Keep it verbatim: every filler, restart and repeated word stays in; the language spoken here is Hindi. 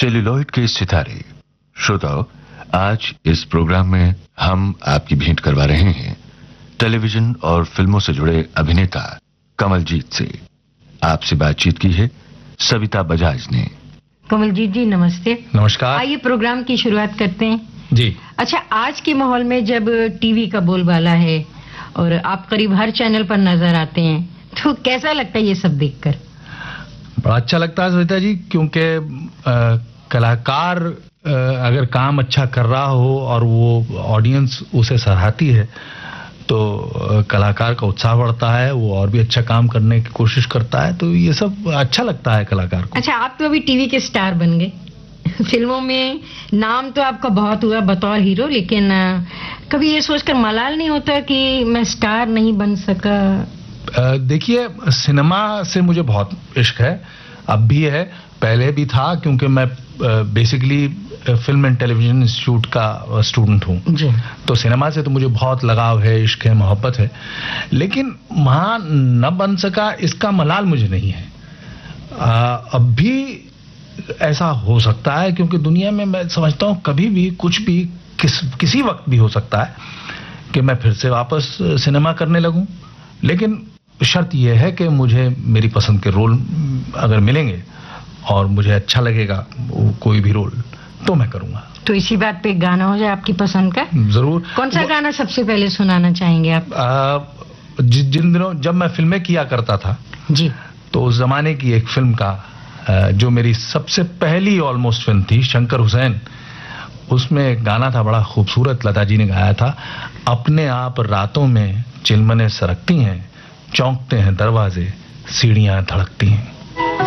सेल्यूलॉइड के सितारे। श्रोताओ, आज इस प्रोग्राम में हम आपकी भेंट करवा रहे हैं टेलीविजन और फिल्मों से जुड़े अभिनेता कमलजीत से। आपसे बातचीत की है सविता बजाज ने। कमलजीत जी नमस्ते। नमस्कार। आइए प्रोग्राम की शुरुआत करते हैं। जी। अच्छा, आज के माहौल में जब टीवी का बोलबाला है और आप करीब हर चैनल पर नजर आते हैं, तो कैसा लगता है ये सब देखकर? बड़ा अच्छा लगता है सविता जी, क्योंकि कलाकार आ, अगर काम अच्छा कर रहा हो और वो ऑडियंस उसे सराहती है तो आ, कलाकार का उत्साह बढ़ता है, वो और भी अच्छा काम करने की कोशिश करता है, तो ये सब अच्छा लगता है कलाकार को। अच्छा, आप तो अभी टीवी के स्टार बन गए। फिल्मों में नाम तो आपका बहुत हुआ बतौर हीरो, लेकिन कभी ये सोचकर मलाल नहीं होता कि मैं स्टार नहीं बन सका? देखिए, सिनेमा से मुझे बहुत इश्क है, अब भी है, पहले भी था, क्योंकि मैं basically film and television institute का स्टूडेंट हूँ, तो सिनेमा से तो मुझे बहुत लगाव है, इश्क है, मोहब्बत है, लेकिन वहाँ न बन सका इसका मलाल मुझे नहीं है। आ, अब भी ऐसा हो सकता है, क्योंकि दुनिया में मैं समझता हूँ कभी भी कुछ भी किस किसी वक्त भी हो सकता है कि मैं फिर से वापस सिनेमा करने लगूं, लेकिन शर्त यह है कि मुझे मेरी पसंद के रोल अगर मिलेंगे और मुझे अच्छा लगेगा कोई भी रोल, तो मैं करूंगा। तो इसी बात पे गाना हो जाए आपकी पसंद का? जरूर। कौन सा गाना सबसे पहले सुनाना चाहेंगे आप? आ, जि, जिन दिनों जब मैं फिल्में किया करता था जी, तो उस जमाने की एक फिल्म का जो मेरी सबसे पहली ऑलमोस्ट फिल्म थी, शंकर हुसैन, उसमें एक गाना था बड़ा खूबसूरत, लता जी ने गाया था। अपने आप रातों में चिलमने सरकती हैं, चौंकते हैं दरवाजे, सीढ़ियां धड़कती हैं।